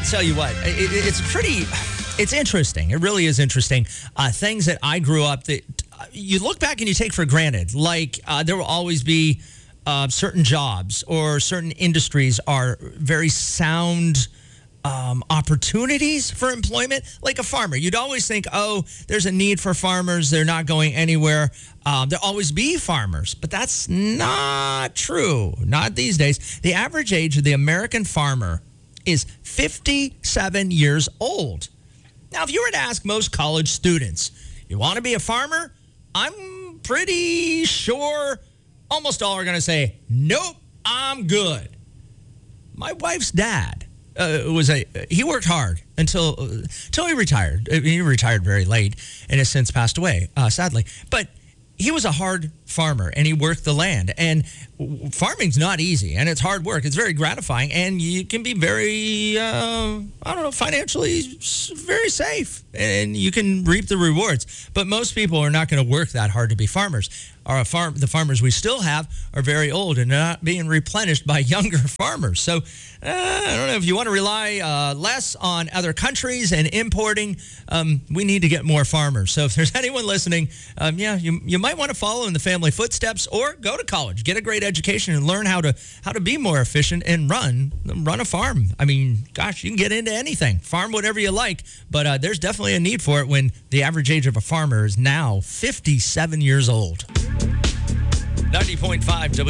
tell you what, it's interesting. It really is interesting. Things that I grew up that you look back and you take for granted. Like there will always be certain jobs or certain industries are very sound opportunities for employment, like a farmer. You'd always think, oh, there's a need for farmers. They're not going anywhere. There'll always be farmers, but that's not true. Not these days. The average age of the American farmer is 57 years old. Now, if you were to ask most college students, you want to be a farmer? I'm pretty sure almost all are going to say, nope, I'm good. My wife's dad he worked hard until he retired. He retired very late and has since passed away, sadly. But he was a hard farmer and he worked the land. And farming's not easy and it's hard work. It's very gratifying and you can be very, financially very safe and you can reap the rewards. But most people are not going to work that hard to be farmers. The farmers we still have are very old and not being replenished by younger farmers. So I don't know if you want to rely less on other countries and importing. We need to get more farmers. So if there's anyone listening, you might want to follow in the family footsteps or go to college, get a great education, and learn how to be more efficient and run a farm. I mean, gosh, you can get into anything, farm whatever you like, but there's definitely a need for it when the average age of a farmer is now 57 years old. 90.5